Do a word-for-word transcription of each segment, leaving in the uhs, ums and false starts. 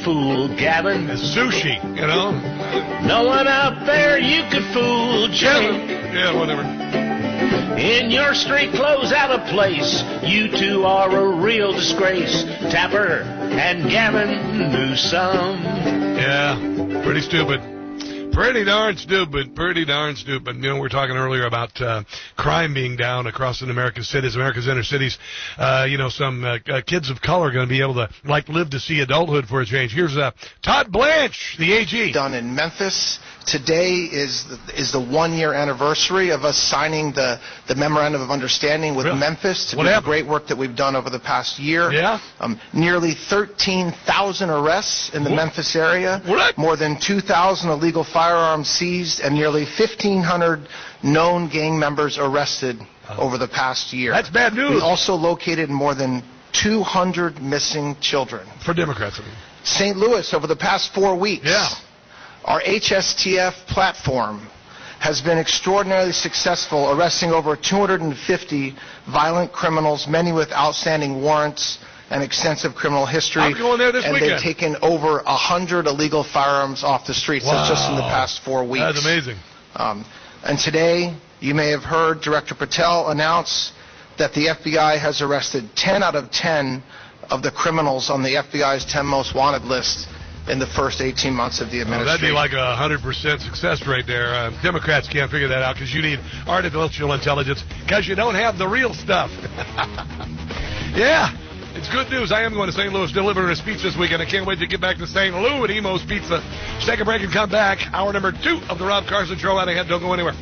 fool, Gavin. It's sushi, you know. No one out there you could fool, Jimmy. Yeah, whatever. In your street clothes out of place, you two are a real disgrace. Tapper and Gavin Newsom. Yeah, pretty stupid. Pretty darn stupid, pretty darn stupid. You know, we were talking earlier about uh, crime being down across in American cities, America's inner cities. Uh, you know, some uh, uh, kids of color are going to be able to, like, live to see adulthood for a change. Here's uh, Todd Blanche, the A G. Done in Memphis. Today is the, is the one-year anniversary of us signing the, the Memorandum of Understanding with Really? Memphis to What do the happened? great work that we've done over the past year. Yeah? Um, nearly thirteen thousand arrests in the What? Memphis area. What? More than two thousand illegal firearms seized and nearly fifteen hundred known gang members arrested over the past year. That's bad news. We also located more than two hundred missing children. For Democrats, I mean. Saint Louis, over the past four weeks. Yeah. Our H S T F platform has been extraordinarily successful, arresting over two hundred fifty violent criminals, many with outstanding warrants and extensive criminal history. I'm going there this and weekend. they've taken over one hundred illegal firearms off the streets. Wow. That's just in the past four weeks. That's amazing. Um, and today, you may have heard Director Patel announce that the F B I has arrested ten out of ten of the criminals on the F B I's ten most wanted list in the first eighteen months of the Oh, administration. that'd be like a one hundred percent success rate there. Uh, Democrats can't figure that out because you need artificial intelligence because you don't have the real stuff. Yeah, it's good news. I am going to Saint Louis delivering a speech this weekend. I can't wait to get back to Saint Louis at Emo's Pizza. Let's take a break and come back. Hour number two of the Rob Carson Show out ahead. Don't go anywhere.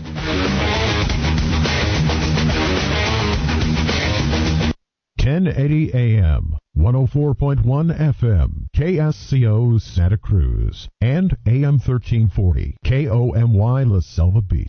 ten eighty A M, one oh four point one F M, K S C O Santa Cruz, and A M thirteen forty, K O M Y La Selva Beach.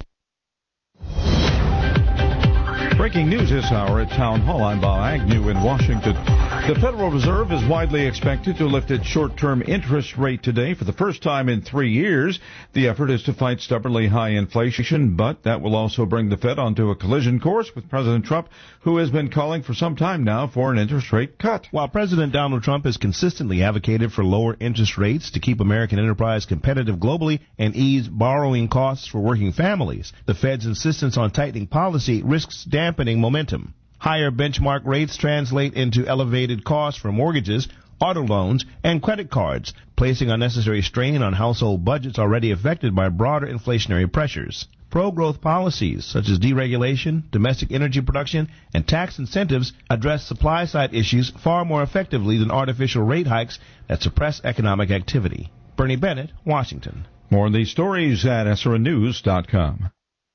Breaking news this hour at Town Hall. I'm Bob Agnew in Washington. The Federal Reserve is widely expected to lift its short-term interest rate today for the first time in three years. The effort is to fight stubbornly high inflation, but that will also bring the Fed onto a collision course with President Trump, who has been calling for some time now for an interest rate cut. While President Donald Trump has consistently advocated for lower interest rates to keep American enterprise competitive globally and ease borrowing costs for working families, the Fed's insistence on tightening policy risks dampening momentum. Higher benchmark rates translate into elevated costs for mortgages, auto loans, and credit cards, placing unnecessary strain on household budgets already affected by broader inflationary pressures. Pro-growth policies such as deregulation, domestic energy production, and tax incentives address supply-side issues far more effectively than artificial rate hikes that suppress economic activity. Bernie Bennett, Washington. More on these stories at S R N news dot com.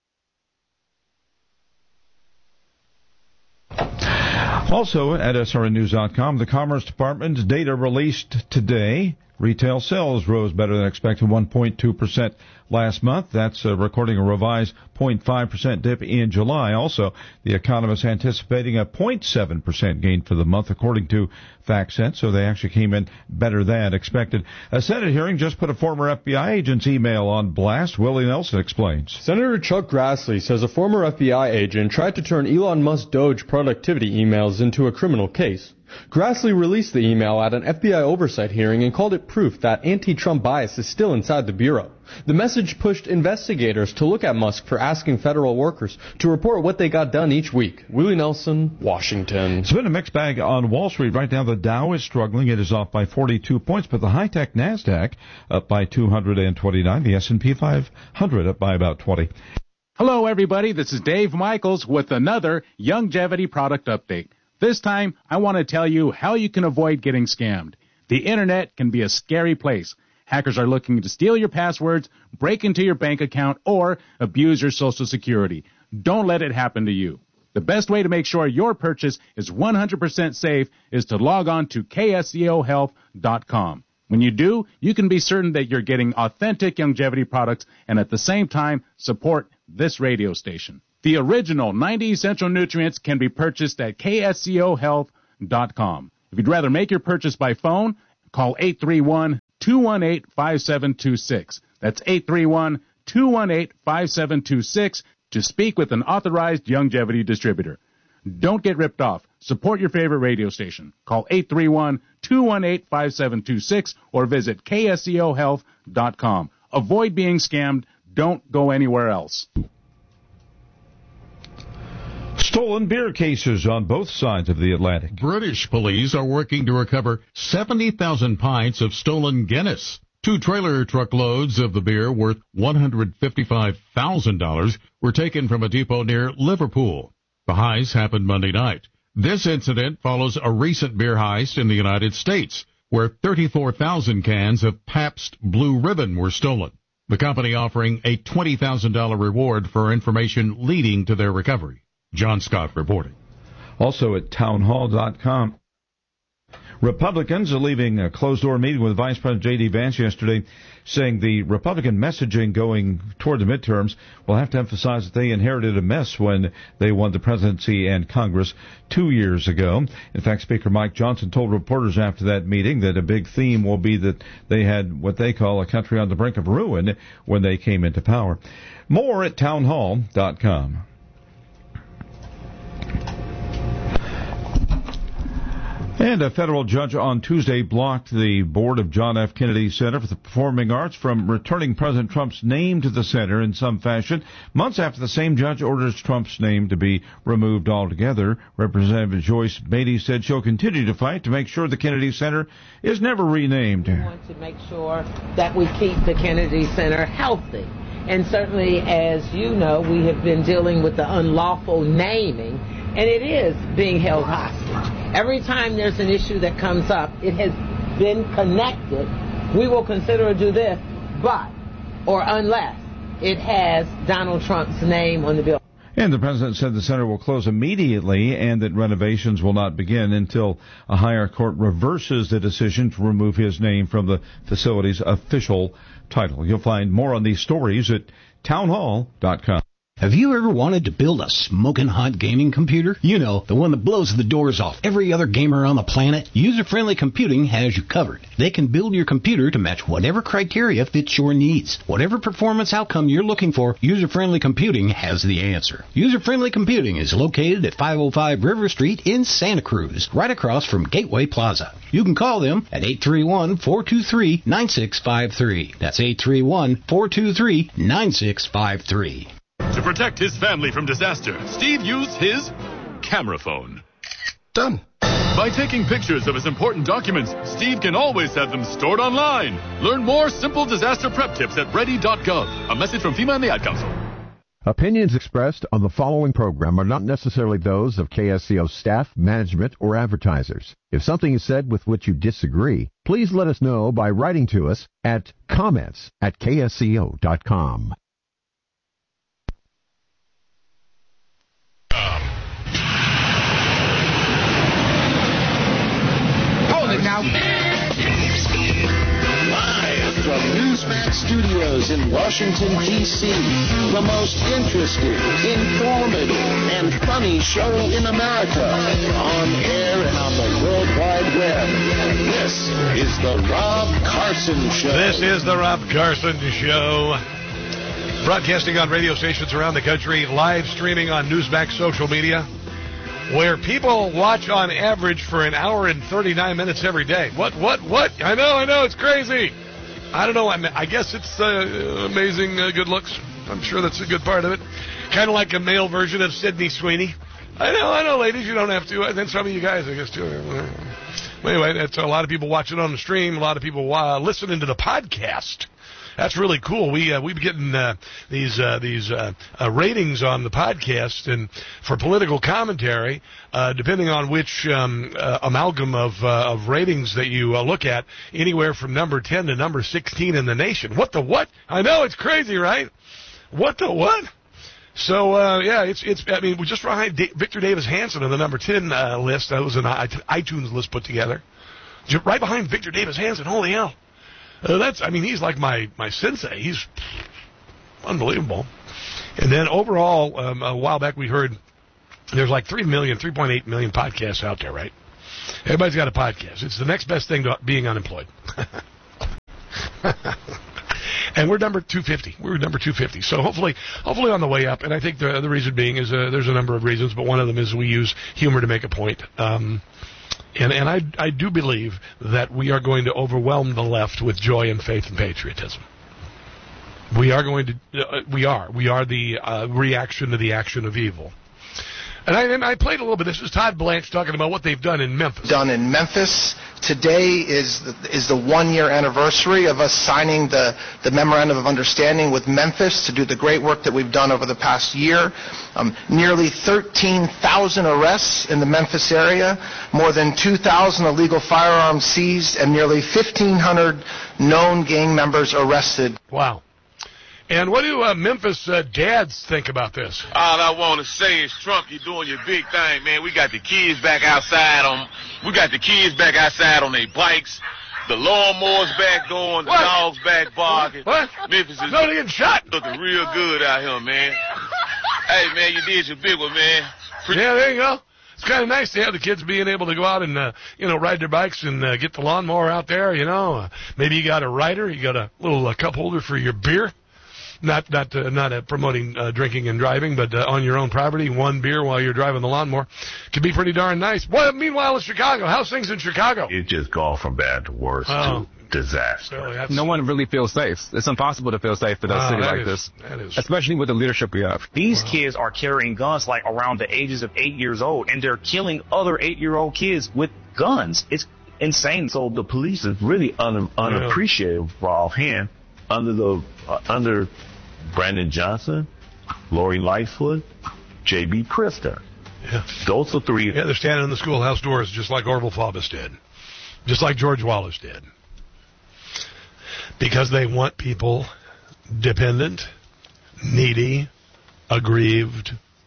Also at S R N news dot com, the Commerce Department's data released today. Retail sales rose better than expected, one point two percent last month. That's uh, recording a revised zero point five percent dip in July. Also, the economists anticipating a zero point seven percent gain for the month, according to FactSet, so they actually came in better than expected. A Senate hearing just put a former F B I agent's email on blast. Willie Nelson explains. Senator Chuck Grassley says a former F B I agent tried to turn Elon Musk's Doge productivity emails into a criminal case. Grassley released the email at an F B I oversight hearing and called it proof that anti-Trump bias is still inside the Bureau. The message pushed investigators to look at Musk for asking federal workers to report what they got done each week. Willie Nelson, Washington. It's been a mixed bag on Wall Street. Right now, the Dow is struggling. It is off by forty-two points, but the high-tech NASDAQ up by two hundred twenty-nine. The S and P five hundred up by about twenty. Hello, everybody. This is Dave Michaels with another Youngevity product update. This time, I want to tell you how you can avoid getting scammed. The Internet can be a scary place. Hackers are looking to steal your passwords, break into your bank account, or abuse your Social Security. Don't let it happen to you. The best way to make sure your purchase is one hundred percent safe is to log on to K S C O health dot com. When you do, you can be certain that you're getting authentic Youngevity products and at the same time support this radio station. The original ninety essential nutrients can be purchased at K S C O health dot com. If you'd rather make your purchase by phone, call eight three one, two one eight, five seven two six. That's eight three one, two one eight, five seven two six to speak with an authorized Youngevity distributor. Don't get ripped off. Support your favorite radio station. Call eight three one, two one eight, five seven two six. two one eight, five seven two six or visit K S E O health dot com. Avoid being scammed. Don't go anywhere else. Stolen beer cases on both sides of the Atlantic. British police are working to recover seventy thousand pints of stolen Guinness. Two trailer truckloads of the beer worth one hundred fifty-five thousand dollars were taken from a depot near Liverpool. The heist happened Monday night. This incident follows a recent beer heist in the United States, where thirty-four thousand cans of Pabst Blue Ribbon were stolen. The company offering a twenty thousand dollars reward for information leading to their recovery. John Scott reporting. Also at townhall dot com. Republicans are leaving a closed-door meeting with Vice President J D. Vance yesterday, saying the Republican messaging going toward the midterms will have to emphasize that they inherited a mess when they won the presidency and Congress two years ago. In fact, Speaker Mike Johnson told reporters after that meeting that a big theme will be that they had what they call a country on the brink of ruin when they came into power. More at townhall dot com. And a federal judge on Tuesday blocked the board of John F. Kennedy Center for the Performing Arts from returning President Trump's name to the center in some fashion, months after the same judge orders Trump's name to be removed altogether. Representative Joyce Beatty said she'll continue to fight to make sure the Kennedy Center is never renamed. We want to make sure that we keep the Kennedy Center healthy. And certainly, as you know, we have been dealing with the unlawful naming, and it is being held hostage. Every time there's an issue that comes up, it has been connected. We will consider to do this, but, or unless, it has Donald Trump's name on the bill. And the president said the center will close immediately and that renovations will not begin until a higher court reverses the decision to remove his name from the facility's official title. You'll find more on these stories at townhall dot com. Have you ever wanted to build a smoking hot gaming computer? You know, the one that blows the doors off every other gamer on the planet? User-Friendly Computing has you covered. They can build your computer to match whatever criteria fits your needs. Whatever performance outcome you're looking for, User-Friendly Computing has the answer. User-Friendly Computing is located at five oh five River Street in Santa Cruz, right across from Gateway Plaza. You can call them at eight three one, four two three, nine six five three. That's eight three one, four two three, nine six five three. To protect his family from disaster, Steve used his camera phone. Done. By taking pictures of his important documents, Steve can always have them stored online. Learn more simple disaster prep tips at ready dot gov. A message from FEMA and the Ad Council. Opinions expressed on the following program are not necessarily those of K S C O staff, management, or advertisers. If something is said with which you disagree, please let us know by writing to us at comments at K S C O dot com. Now, live from Newsmax Studios in Washington, D C, the most interesting, informative, and funny show in America, on air and on the World Wide Web. This is the Rob Carson Show. This is the Rob Carson Show. Broadcasting on radio stations around the country, live streaming on Newsmax social media, where people watch on average for an hour and thirty-nine minutes every day. What, what, what? I know, I know, it's crazy. I don't know, I, mean, I guess it's uh, amazing uh, good looks. I'm sure that's a good part of it. Kind of like a male version of Sydney Sweeney. I know, I know, ladies, you don't have to. And then some of you guys, I guess, too. Anyway, that's a lot of people watching on the stream, a lot of people uh, listening to the podcast. That's really cool. We uh, we've been getting uh, these uh, these uh, uh, ratings on the podcast, and for political commentary, uh, depending on which um, uh, amalgam of uh, of ratings that you uh, look at, anywhere from number ten to number sixteen in the nation. What the what? I know, it's crazy, right? What the what? So uh, yeah, it's it's. I mean, we're just behind D- Victor Davis Hanson on the number ten uh, list. That was an iTunes list put together, just right behind Victor Davis Hanson. Holy hell! Uh, that's, I mean, he's like my, my sensei. He's unbelievable. And then overall, um, a while back we heard there's like three million, three point eight million podcasts out there, right? Everybody's got a podcast. It's the next best thing to being unemployed. And we're number two fifty. We're number two fifty. So hopefully, hopefully on the way up. And I think the the reason being is uh, there's a number of reasons, but one of them is we use humor to make a point. Um, And, and I, I do believe that we are going to overwhelm the left with joy and faith and patriotism. We are going to, uh, we are. We are the uh, reaction to the action of evil. And I, and I played a little bit. This is Todd Blanche talking about what they've done in Memphis. Done in Memphis. Today is the, is the one-year anniversary of us signing the, the Memorandum of Understanding with Memphis to do the great work that we've done over the past year. Um, nearly thirteen thousand arrests in the Memphis area, more than two thousand illegal firearms seized, and nearly fifteen hundred known gang members arrested. Wow. And what do uh, Memphis uh, dads think about this? All I want to say is, Trump, you're doing your big thing, man. We got the kids back outside on, we got the kids back outside on their bikes. The lawnmowers back going, the what? dogs back barking. What? Memphis is no, getting shot. Looking real good out here, man. Hey, man, you did your big one, man. Pretty yeah, there you go. It's kind of nice to have the kids being able to go out and, uh, you know, ride their bikes and uh, get the lawnmower out there, you know. Uh, maybe you got a rider, you got a little uh, cup holder for your beer. Not not uh, not uh, promoting uh, drinking and driving, but uh, on your own property, one beer while you're driving the lawnmower could be pretty darn nice. Well, meanwhile, in Chicago, how's things in Chicago? It just gone from bad to worse oh. to disaster. So no one really feels safe. It's impossible to feel safe in a oh, city like is, this, that is. especially with the leadership we have. These wow. kids are carrying guns like around the ages of eight years old, and they're killing other eight-year-old kids with guns. It's insane. So the police is really un- unappreciative for offhand under the uh, under. Brandon Johnson, Lori Lightfoot, J B. Pritzker. Yeah. Those are three. Yeah, they're standing in the schoolhouse doors just like Orville Faubus did. Just like George Wallace did. Because they want people dependent, needy, aggrieved,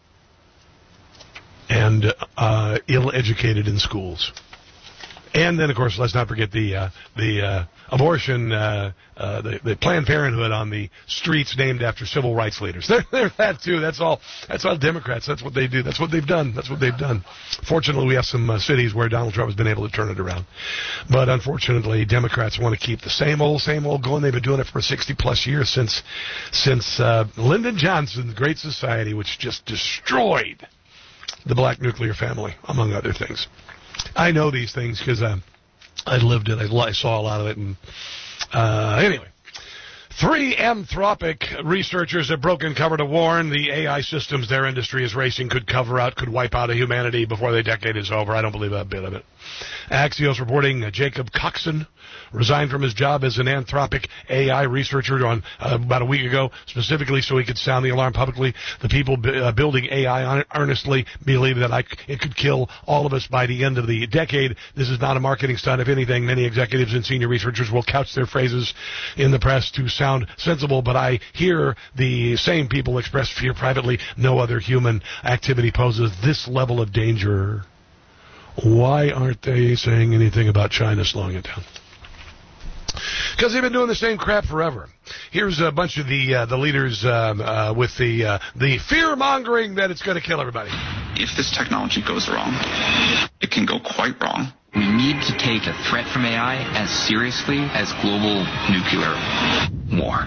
and uh, ill-educated in schools. And then, of course, let's not forget the uh, the uh, abortion, uh, uh, the, the Planned Parenthood on the streets named after civil rights leaders. They're, they're that too. That's all. That's all Democrats. That's what they do. That's what they've done. That's what they've done. Fortunately, we have some uh, cities where Donald Trump has been able to turn it around. But unfortunately, Democrats want to keep the same old, same old going. They've been doing it for sixty plus years since since uh, Lyndon Johnson's Great Society, which just destroyed the black nuclear family, among other things. I know these things because uh, I lived it. I saw a lot of it. And uh, anyway, three Anthropic researchers have broken cover to warn the A I systems their industry is racing could cover out, could wipe out humanity before the decade is over. I don't believe a bit of it. Axios reporting uh, Jacob Coxon resigned from his job as an Anthropic A I researcher on uh, about a week ago, specifically so he could sound the alarm publicly. The people b- uh, building A I on it earnestly believe that I c- it could kill all of us by the end of the decade. This is not a marketing stunt. If anything, many executives and senior researchers will couch their phrases in the press to sound sensible, but I hear the same people express fear privately. No other human activity poses this level of danger. Why aren't they saying anything about China slowing it down? Because they've been doing the same crap forever. Here's a bunch of the uh, the leaders um, uh, with the uh, the fear mongering that it's going to kill everybody. If this technology goes wrong, it can go quite wrong. We need to take the threat from A I as seriously as global nuclear war.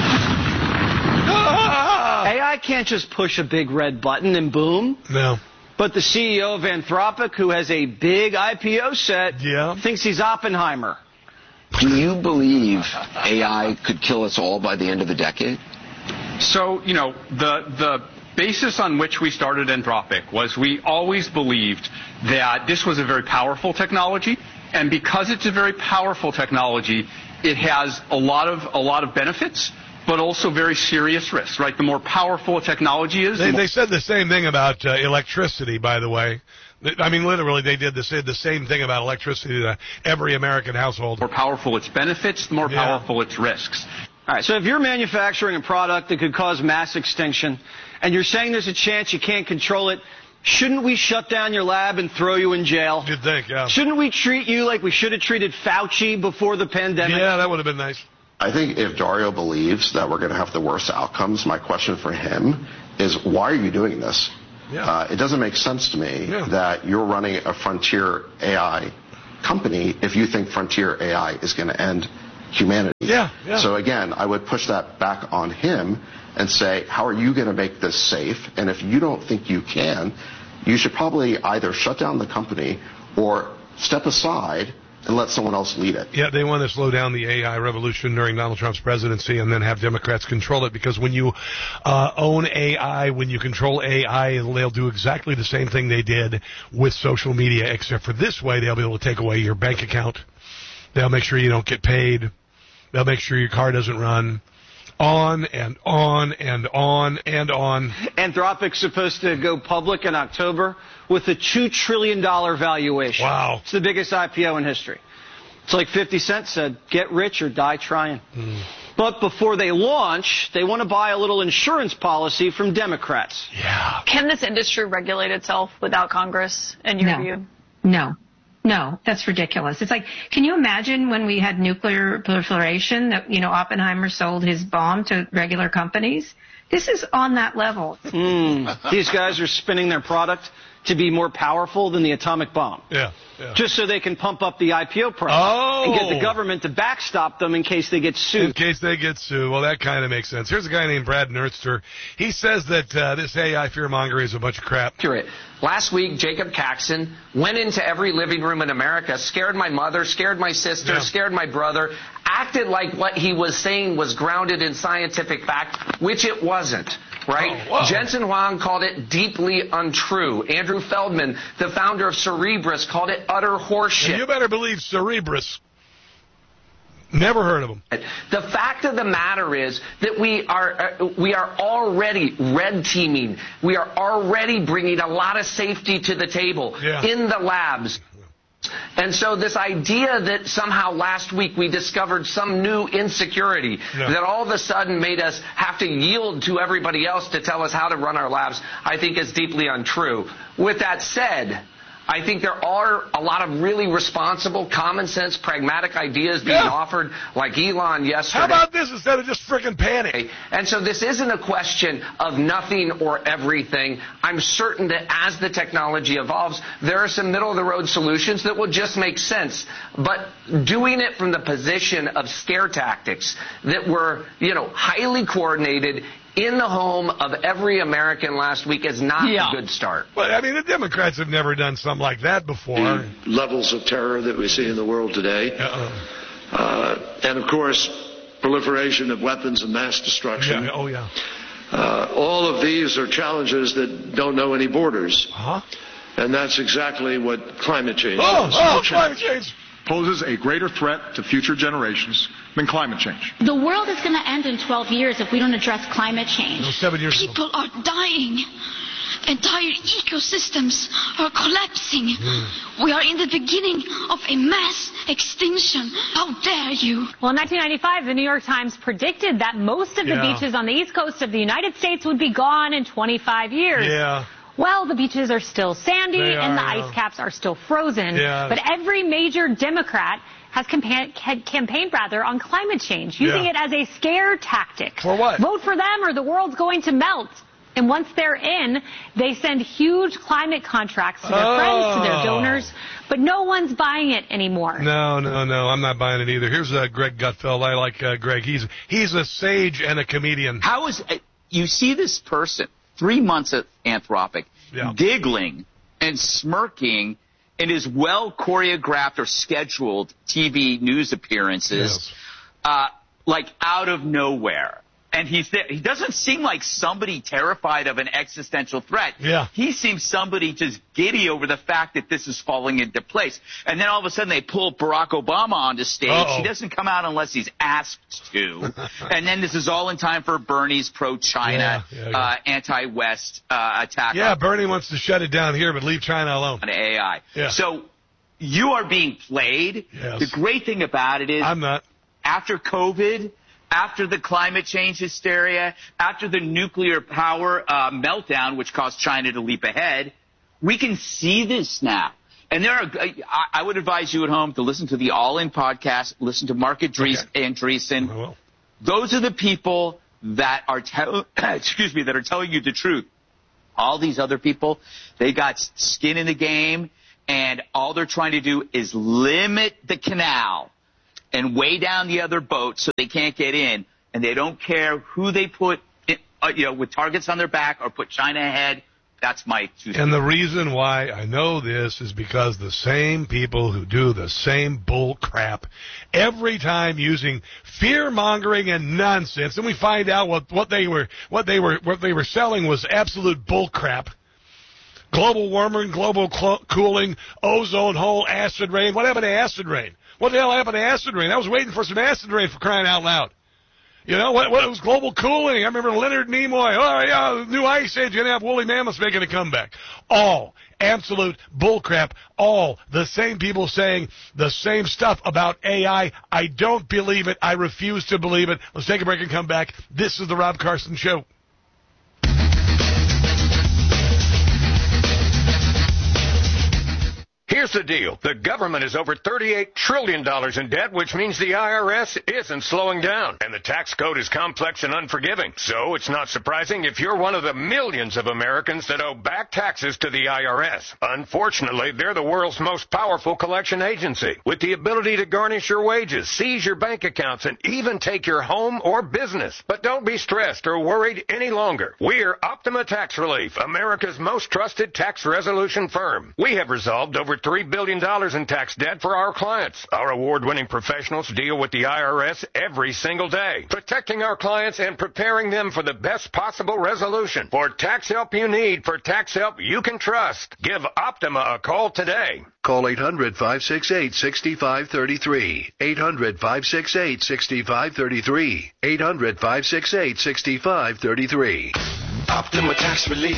A I can't just push a big red button and boom. No. But the C E O of Anthropic, who has a big I P O set, yeah. thinks he's Oppenheimer. Do you believe A I could kill us all by the end of the decade? So, you know, the the basis on which we started Anthropic was we always believed that this was a very powerful technology, and because it's a very powerful technology, it has a lot of a lot of benefits, but also very serious risks, right? The more powerful a technology is... They, they said the same thing about uh, electricity, by the way. I mean, literally, they did the, the same thing about electricity to every American household. The more powerful its benefits, the more yeah. powerful its risks. All right, so if you're manufacturing a product that could cause mass extinction, and you're saying there's a chance you can't control it, shouldn't we shut down your lab and throw you in jail? You'd think, yeah. Shouldn't we treat you like we should have treated Fauci before the pandemic? Yeah, that would have been nice. I think if Dario believes that we're going to have the worst outcomes, my question for him is, why are you doing this? Yeah. Uh, it doesn't make sense to me yeah. that you're running a Frontier A I company if you think Frontier A I is going to end humanity. Yeah, yeah. So again, I would push that back on him and say, how are you going to make this safe? And if you don't think you can, you should probably either shut down the company or step aside and let someone else lead it. Yeah, they want to slow down the A I revolution during Donald Trump's presidency and then have Democrats control it, because when you uh, own A I, when you control A I, they'll do exactly the same thing they did with social media, except for this way they'll be able to take away your bank account. They'll make sure you don't get paid. They'll make sure your car doesn't run. On and on and on and on. Anthropic's supposed to go public in October with a two trillion dollars valuation. Wow. It's the biggest I P O in history. It's like fifty cent said, get rich or die trying. Mm. But before they launch, they want to buy a little insurance policy from Democrats. Yeah. Can this industry regulate itself without Congress, in your No. view? No. No, that's ridiculous. It's like, can you imagine when we had nuclear proliferation that, you know, Oppenheimer sold his bomb to regular companies? This is on that level. Mm. These guys are spinning their product to be more powerful than the atomic bomb. Yeah, yeah. Just so they can pump up the I P O price Oh. and get the government to backstop them in case they get sued. In case they get sued. Well, that kind of makes sense. Here's a guy named Brad Nerdster. He says that uh, this A I fear-mongering is a bunch of crap. Accurate. Last week, Jacob Caxton went into every living room in America, scared my mother, scared my sister, Yeah. scared my brother, acted like what he was saying was grounded in scientific fact, which it wasn't. Right? Oh, Jensen Huang called it deeply untrue. Andrew Feldman, the founder of Cerebras, called it utter horseshit. And you better believe Cerebras. Never heard of them. The fact of the matter is that we are uh, we are already red teaming. We are already bringing a lot of safety to the table Yeah. in the labs. And so this idea that somehow last week we discovered some new insecurity Yeah. that all of a sudden made us have to yield to everybody else to tell us how to run our labs, I think is deeply untrue. With that said, I think there are a lot of really responsible, common sense, pragmatic ideas being Yeah. offered, like Elon yesterday. How about this instead of just freaking panic? And so this isn't a question of nothing or everything. I'm certain that as the technology evolves, there are some middle-of-the-road solutions that will just make sense. But doing it from the position of scare tactics that were, you know, highly coordinated in the home of every American last week is not Yeah. a good start. But, I mean, the Democrats have never done something like that before. Levels of terror that we see in the world today. Uh-oh. Uh, and, of course, proliferation of weapons of mass destruction. Yeah, oh, yeah. Uh, all of these are challenges that don't know any borders. Huh? And that's exactly what climate change Oh, is. oh, climate change. Poses a greater threat to future generations than climate change. The world is going to end in twelve years if we don't address climate change. No, seven years ago. People are dying. Entire ecosystems are collapsing. Mm. We are in the beginning of a mass extinction. How dare you? Well, in nineteen ninety-five, the New York Times predicted that most of the Yeah. beaches on the east coast of the United States would be gone in twenty-five years. Yeah. Well, the beaches are still sandy They and the are, yeah. ice caps are still frozen. Yeah. But every major Democrat has campaign, had campaigned rather on climate change, using Yeah. it as a scare tactic. For what? Vote for them or the world's going to melt. And once they're in, they send huge climate contracts to their Oh. friends, to their donors, but no one's buying it anymore. No, no, no. I'm not buying it either. Here's uh, Greg Gutfeld. I like uh, Greg. He's he's a sage and a comedian. How is you see this person three months at Anthropic, Yeah. giggling and smirking in his well choreographed or scheduled T V news appearances, Yes. uh, like out of nowhere. And he's there. He doesn't seem like somebody terrified of an existential threat. Yeah. He seems somebody just giddy over the fact that this is falling into place. And then all of a sudden they pull Barack Obama onto stage. Uh-oh. He doesn't come out unless he's asked to. And then this is all in time for Bernie's pro-China, Yeah, yeah, yeah. Uh, anti-West uh, attack Yeah, on, Bernie wants to shut it down here, but leave China alone. on A I. Yeah. So you are being played. Yes. The great thing about it is I'm not. after COVID, after the climate change hysteria, after the nuclear power uh, meltdown, which caused China to leap ahead, we can see this now. And there are, I, I would advise you at home to listen to the All In podcast, listen to Mark Andreessen. Okay. Andreessen. I will. Those are the people that are, te- excuse me, that are telling you the truth. All these other people, they got skin in the game, and all they're trying to do is limit the canal and weigh down the other boat so they can't get in, and they don't care who they put, in, uh, you know, with targets on their back or put China ahead. That's my two cents. And the reason why I know this is because the same people who do the same bull crap every time using fear-mongering and nonsense, and we find out what, what they were what they were what they were selling was absolute bull crap. Global warming, global cl- cooling, ozone hole, acid rain. What happened to acid rain? What the hell happened to acid rain? I was waiting for some acid rain, for crying out loud. You know, what, what was global cooling? I remember Leonard Nimoy. Oh, yeah, new ice age, going to have woolly mammoths making a comeback. All absolute bullcrap. All the same people saying the same stuff about A I. I don't believe it. I refuse to believe it. Let's take a break and come back. This is the Rob Carson Show. Here's the deal. The government is over thirty-eight trillion dollars in debt, which means the I R S isn't slowing down. And the tax code is complex and unforgiving. So it's not surprising if you're one of the millions of Americans that owe back taxes to the I R S. Unfortunately, they're the world's most powerful collection agency, with the ability to garnish your wages, seize your bank accounts, and even take your home or business. But don't be stressed or worried any longer. We're Optima Tax Relief, America's most trusted tax resolution firm. We have resolved over three billion dollars in tax debt for our clients. Our award-winning professionals deal with the I R S every single day, protecting our clients and preparing them for the best possible resolution. For tax help you need, for tax help you can trust, give Optima a call today. Call eight hundred, five six eight, six five three three. eight hundred, five six eight, six five three three. eight hundred, five six eight, six five three three. Optima Tax Relief.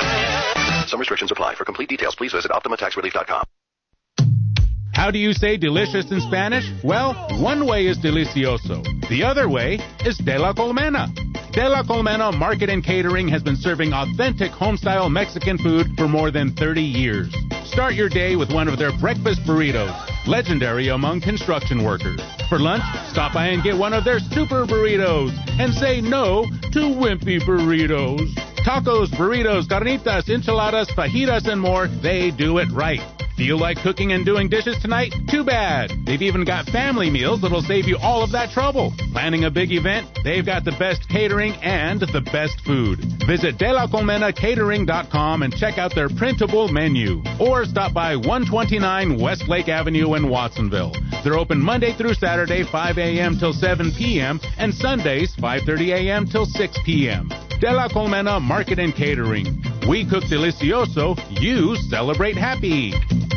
Some restrictions apply. For complete details, please visit optima tax relief dot com. How do you say delicious in Spanish? Well, one way is delicioso. The other way is de la colmena. De la Colmena Market and Catering has been serving authentic home-style Mexican food for more than thirty years. Start your day with one of their breakfast burritos, legendary among construction workers. For lunch, stop by and get one of their super burritos and say no to wimpy burritos. Tacos, burritos, carnitas, enchiladas, fajitas, and more, they do it right. Feel like cooking and doing dishes tonight? Too bad. They've even got family meals that'll save you all of that trouble. Planning a big event? They've got the best catering and the best food. Visit de la colmena catering dot com and check out their printable menu. Or stop by one twenty-nine Westlake Avenue in Watsonville. They're open Monday through Saturday, five a.m. till seven p.m. and Sundays, five thirty a.m. till six p.m. De la Colmena Market and Catering. We cook delicioso, you celebrate happy.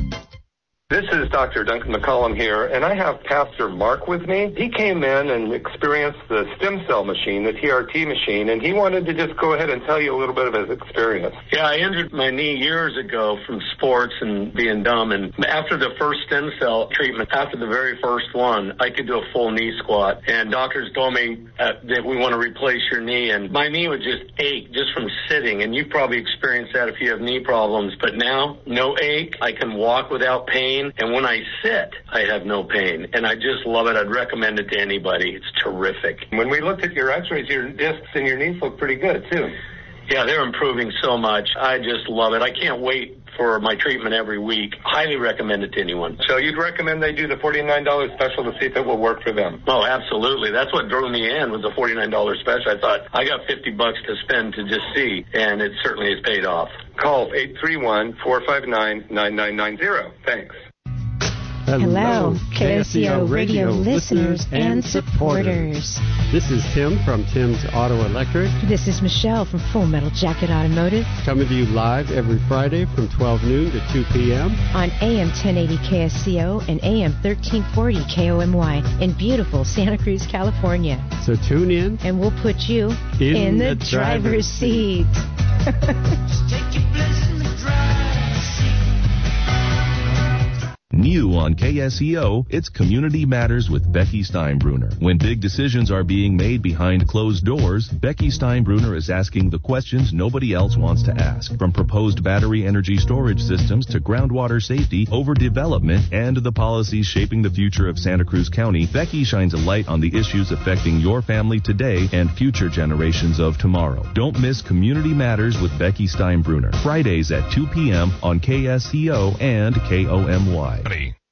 This is Doctor Duncan McCollum here, and I have Pastor Mark with me. He came in and experienced the stem cell machine, the T R T machine, and he wanted to just go ahead and tell you a little bit of his experience. Yeah, I injured my knee years ago from sports and being dumb, and after the first stem cell treatment, after the very first one, I could do a full knee squat, and doctors told me uh, that we want to replace your knee, and my knee would just ache just from sitting, and you've probably experienced that if you have knee problems, but now, no ache. I can walk without pain. And when I sit, I have no pain. And I just love it. I'd recommend it to anybody. It's terrific. When we looked at your x-rays, your discs and your knees look pretty good, too. Yeah, they're improving so much. I just love it. I can't wait for my treatment every week. Highly recommend it to anyone. So you'd recommend they do the forty-nine dollars special to see if it will work for them? Oh, absolutely. That's what drew me in, was the forty-nine dollars special. I thought, I got fifty bucks to spend to just see, and it certainly has paid off. Call eight three one, four five nine, nine nine nine zero. Thanks. Hello, K S E O radio listeners and supporters. This is Tim from Tim's Auto Electric. This is Michelle from Full Metal Jacket Automotive. Coming to you live every Friday from twelve noon to two p.m. on A M ten eighty K S E O and A M thirteen forty K O M Y in beautiful Santa Cruz, California. So tune in. And we'll put you in, in the, the driver's, driver's seat. New on K S E O, it's Community Matters with Becky Steinbruner. When big decisions are being made behind closed doors, Becky Steinbruner is asking the questions nobody else wants to ask. From proposed battery energy storage systems to groundwater safety, overdevelopment, and the policies shaping the future of Santa Cruz County, Becky shines a light on the issues affecting your family today and future generations of tomorrow. Don't miss Community Matters with Becky Steinbruner. Fridays at two p.m. on K S E O and K O M Y.